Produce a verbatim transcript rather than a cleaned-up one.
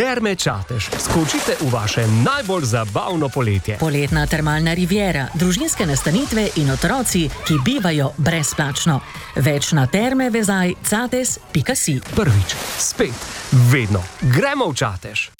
Terme Čatež. Skočite v vaše najbolj zabavno poletje. Poletna termalna riviera, družinske nastanitve in otroci, ki bivajo brezplačno. Več na terme vezaj cates pika si. Prvič, spet, vedno. Gremo v Čatež.